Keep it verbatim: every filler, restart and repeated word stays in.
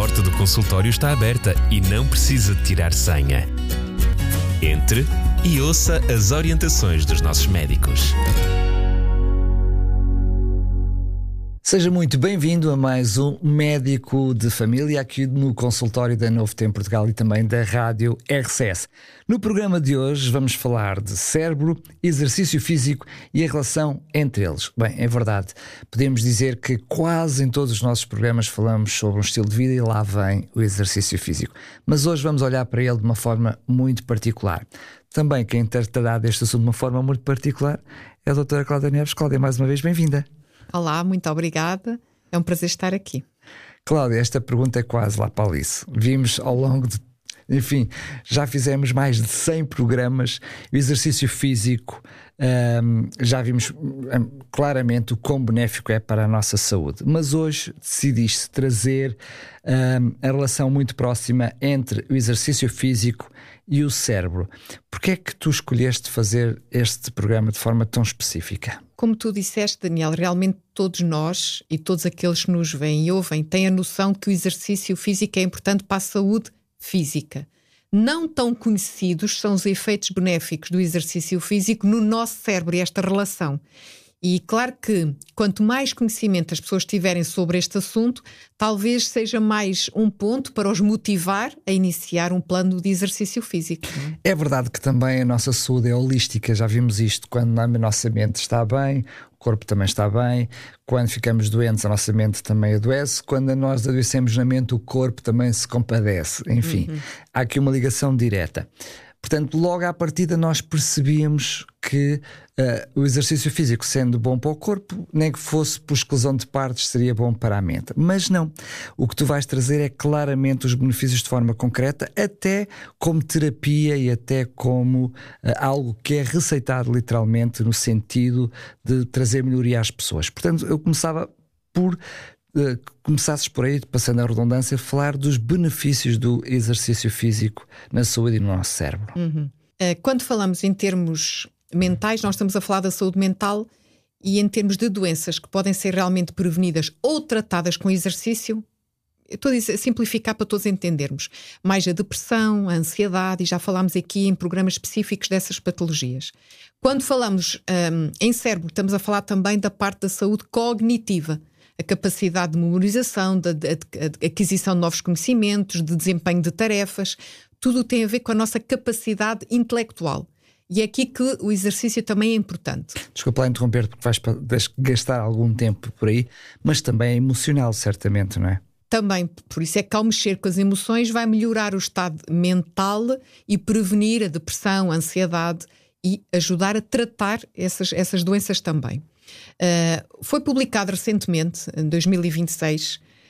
porta do consultório está aberta e não precisa de tirar senha. Entre e ouça as orientações dos nossos médicos. Seja muito bem-vindo a mais um Médico de Família aqui no consultório da Novo Tempo Portugal e também da Rádio R C S. No programa de hoje vamos falar de cérebro, exercício físico e a relação entre eles. Bem, é verdade, podemos dizer que quase em todos os nossos programas falamos sobre um estilo de vida e lá vem o exercício físico. Mas hoje vamos olhar para ele de uma forma muito particular. Também quem tratará deste assunto de uma forma muito particular é a doutora Cláudia Neves. Cláudia, mais uma vez, bem-vinda. Olá, muito obrigada. É um prazer estar aqui. Cláudia, esta pergunta é quase lá para Alice. Vimos ao longo de... Enfim, já fizemos mais de cem programas. O exercício físico, hum, já vimos hum, claramente o quão benéfico é para a nossa saúde. Mas hoje decidiste trazer hum, a relação muito próxima entre o exercício físico e o cérebro. Porquê é que tu escolheste fazer este programa de forma tão específica? Como tu disseste, Daniel, realmente todos nós e todos aqueles que nos veem e ouvem têm a noção que o exercício físico é importante para a saúde física. Não tão conhecidos são os efeitos benéficos do exercício físico no nosso cérebro e esta relação. E claro que quanto mais conhecimento as pessoas tiverem sobre este assunto, talvez seja mais um ponto para os motivar a iniciar um plano de exercício físico. É verdade que também a nossa saúde é holística, já vimos isto, quando a nossa mente está bem, o corpo também está bem, quando ficamos doentes a nossa mente também adoece, quando nós adoecemos na mente o corpo também se compadece, enfim, uhum. Há aqui uma ligação direta. Portanto, logo à partida nós percebíamos que uh, o exercício físico, sendo bom para o corpo, nem que fosse por exclusão de partes, seria bom para a mente. Mas não. O que tu vais trazer é claramente os benefícios de forma concreta, até como terapia e até como uh, algo que é receitado literalmente no sentido de trazer melhoria às pessoas. Portanto, eu começava por... Uh, começasses por aí, passando a redundância, a falar dos benefícios do exercício físico na saúde e no nosso cérebro. Uhum. Uh, quando falamos em termos mentais, nós estamos a falar da saúde mental e em termos de doenças que podem ser realmente prevenidas ou tratadas com exercício. Eu estou a simplificar para todos entendermos. Mais a depressão, a ansiedade, e já falámos aqui em programas específicos dessas patologias. Quando falamos um, em cérebro, estamos a falar também da parte da saúde cognitiva. A capacidade de memorização, de, de, de aquisição de novos conhecimentos, de desempenho de tarefas, tudo tem a ver com a nossa capacidade intelectual. E é aqui que o exercício também é importante. Desculpa lá interromper, porque vais gastar algum tempo por aí, mas também é emocional, certamente, não é? Também, por isso é que ao mexer com as emoções vai melhorar o estado mental e prevenir a depressão, a ansiedade e ajudar a tratar essas, essas doenças também. Uh, foi publicado recentemente, em dois mil e vinte e seis,